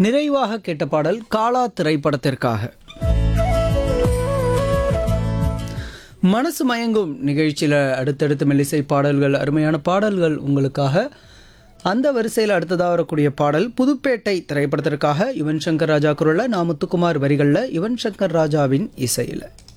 நிறைவாக கேட்ட பாடல் காலா திரைப்படத்திற்காக. மனசு மயங்கும் நிகழ்ச்சியில் அடுத்தடுத்து மெல்லிசை பாடல்கள், அருமையான பாடல்கள் உங்களுக்காக. அந்த வரிசையில் அடுத்ததாக வரக்கூடிய பாடல் புதுப்பேட்டை திரைப்படத்திற்காக யுவன் சங்கர் ராஜா குரலில், நான் முத்துக்குமார் வரிகளில், யுவன் சங்கர் ராஜாவின் இசையில்.